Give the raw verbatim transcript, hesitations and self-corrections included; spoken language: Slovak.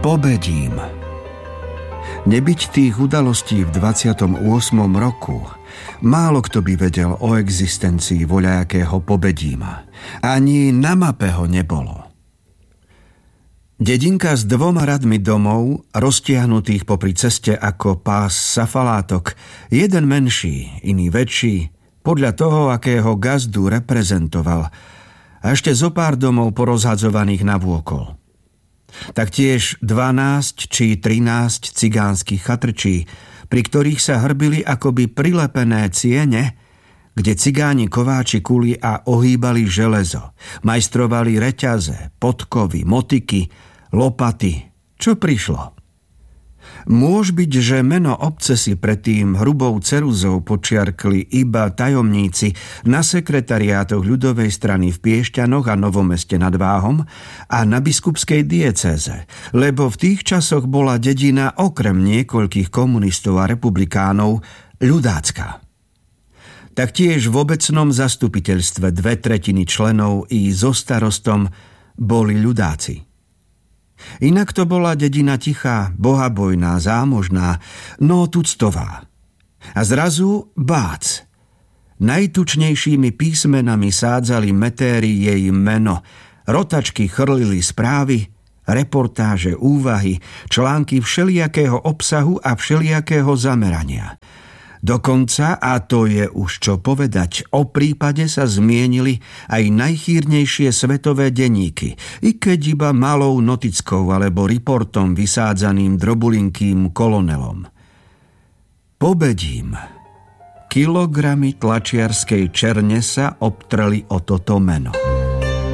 Pobedím. Nebyť tých udalostí v dvadsiatom ôsmom roku, málo kto by vedel o existencii voľajakého Pobedíma. Ani na mape ho nebolo. Dedinka s dvoma radmi domov, roztiahnutých popri ceste ako pás safalátok, jeden menší, iný väčší, podľa toho, akého gazdu reprezentoval, a ešte zo pár domov porozhadzovaných navôkol. Taktiež dvanásť či trinásť cigánskych chatrčí, pri ktorých sa hrbili akoby prilepené ciene, kde cigáni kováči kuli a ohýbali železo, majstrovali reťaze, podkovy, motiky, lopaty, čo prišlo. Môž byť, že meno obce si predtým hrubou ceruzou počiarkli iba tajomníci na sekretariátoch ľudovej strany v Piešťanoch a Novomeste nad Váhom a na biskupskej diecéze, lebo v tých časoch bola dedina okrem niekoľkých komunistov a republikánov ľudácka. Taktiež v obecnom zastupiteľstve dve tretiny členov i so starostom boli ľudáci. Inak to bola dedina tichá, bohabojná, zámožná, no tuctová. A zrazu bác. Najtučnejšími písmenami sádzali metéry jej meno, rotačky chrlili správy, reportáže, úvahy, články všelijakého obsahu a všelijakého zamerania. Dokonca, a to je už čo povedať, o prípade sa zmienili aj najchýrnejšie svetové denníky, i keď iba malou notickou alebo reportom vysádzaným drobulinkým kolonelom. Pobedím. Kilogramy tlačiarskej černe sa obtreli o toto meno.